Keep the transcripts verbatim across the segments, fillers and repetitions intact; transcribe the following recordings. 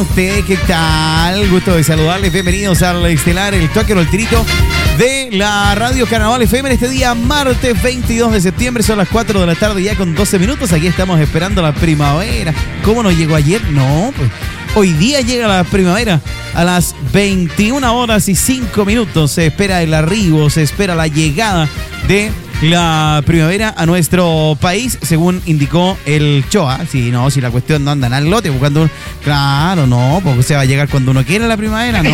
ustedes? ¿Qué tal? Gusto de saludarles. Bienvenidos al Estelar, el toque o el tirito de la Radio Carnaval F M en este día, martes veintidós de septiembre. Son las cuatro de la tarde ya con doce minutos. Aquí estamos esperando la primavera. ¿Cómo nos llegó ayer? No, pues hoy día llega la primavera. A las veintiuna horas y cinco minutos se espera el arribo, se espera la llegada de la primavera a nuestro país, según indicó el C H O A. Si no, si la cuestión no anda en el lote buscando un... Claro, no, porque se va a llegar cuando uno quiere la primavera, no.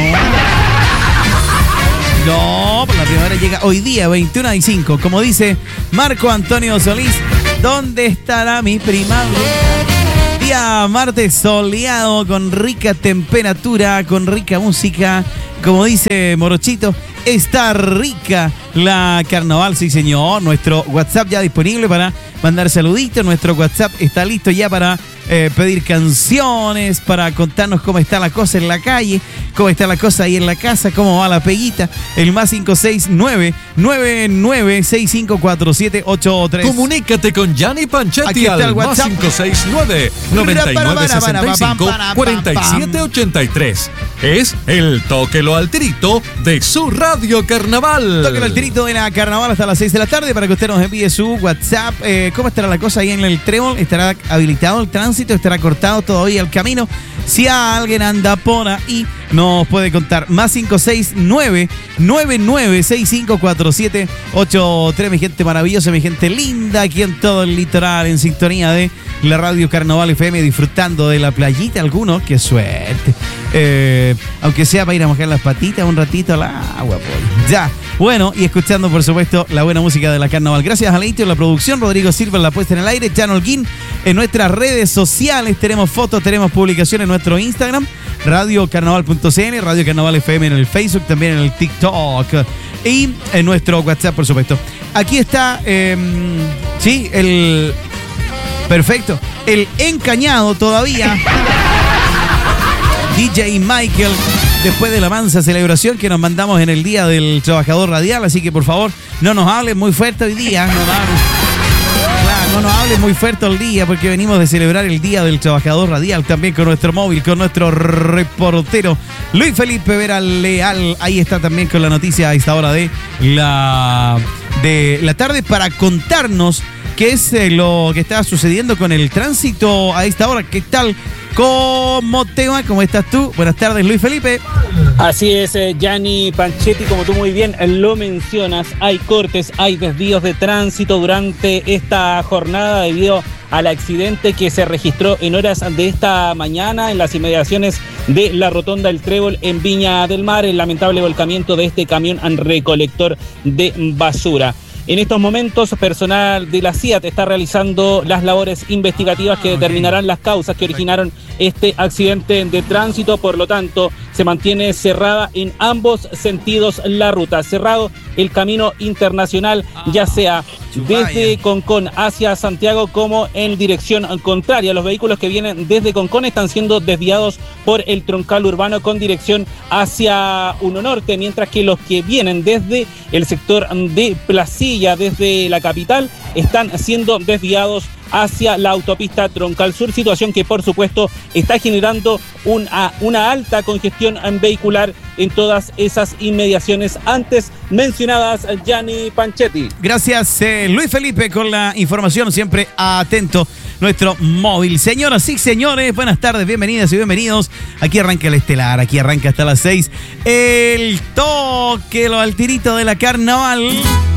No, pues la primavera llega hoy día, veintiuna y cinco. Como dice Marco Antonio Solís, ¿dónde estará mi primavera? Día martes soleado, con rica temperatura, con rica música. Como dice Morochito, está rica la carnaval, sí señor. Nuestro WhatsApp ya disponible para mandar saluditos. Nuestro WhatsApp está listo ya para eh, pedir canciones, para contarnos cómo está la cosa en la calle, cómo está la cosa ahí en la casa, cómo va la peguita. El más cinco seis nueve, nueve nueve seis cinco cuatro siete ocho tres. Comunícate con Gianni Panchetti. Aquí está el al WhatsApp. Más cinco seis nueve, nueve nueve seis cinco, cuatro siete ocho tres. Es el Tóquelo al Tirito de su Radio Carnaval. Tóquelo al Tirito de la Carnaval hasta las seis de la tarde para que usted nos envíe su WhatsApp. Eh, ¿Cómo estará la cosa ahí en el trébol? ¿Estará habilitado el tránsito? ¿Estará cortado todavía el camino? Si alguien anda por ahí, nos puede contar. Más cinco seis nueve, nueve nueve seis cinco cuatro siete ocho tres. Mi gente maravillosa, mi gente linda, aquí en todo el litoral, en sintonía de la Radio Carnaval F M, disfrutando de la playita. Algunos, qué suerte. Eh, aunque sea para ir a mojar las patitas un ratito al agua, pues. Ya. Bueno, y escuchando, por supuesto, la buena música de la Carnaval. Gracias a Leito en la producción, Rodrigo Silva en la puesta en el aire, Jan Holguín en nuestras redes sociales. Tenemos fotos, tenemos publicaciones en nuestro Instagram, radio carnaval punto c n, Radio Carnaval F M en el Facebook, también en el TikTok y en nuestro WhatsApp, por supuesto. Aquí está, eh, sí, el... Perfecto. El encañado todavía. D J Michael, después de la mansa celebración que nos mandamos en el Día del Trabajador Radial. Así que, por favor, no nos hablen muy fuerte hoy día. No, claro, no nos hablen muy fuerte hoy día, porque venimos de celebrar el Día del Trabajador Radial también con nuestro móvil, con nuestro reportero Luis Felipe Vera Leal. Ahí está también con la noticia a esta hora de la, de la tarde para contarnos qué es eh, lo que está sucediendo con el tránsito a esta hora. ¿Qué tal? ¿Cómo te va? ¿Cómo estás tú? Buenas tardes, Luis Felipe. Así es, eh, Gianni Panchetti, como tú muy bien lo mencionas, hay cortes, hay desvíos de tránsito durante esta jornada debido al accidente que se registró en horas de esta mañana en las inmediaciones de la Rotonda El Trébol en Viña del Mar, el lamentable volcamiento de este camión recolector de basura. En estos momentos, personal de la C I A T está realizando las labores investigativas que determinarán las causas que originaron este accidente de tránsito. Por lo tanto, se mantiene cerrada en ambos sentidos la ruta. Cerrado el camino internacional, ya sea desde Concón hacia Santiago como en dirección contraria. Los vehículos que vienen desde Concón están siendo desviados por el troncal urbano con dirección hacia Uno Norte, mientras que los que vienen desde el sector de Placilla, desde la capital, están siendo desviados hacia la autopista Troncal Sur, situación que por supuesto está generando una, una alta congestión vehicular en todas esas inmediaciones antes mencionadas, Gianni Panchetti. Gracias, eh, Luis Felipe, con la información, siempre atento nuestro móvil. Señoras y señores, buenas tardes, bienvenidas y bienvenidos. Aquí arranca el Estelar, aquí arranca hasta las seis el Tóquelo al Tirito de la Carnaval.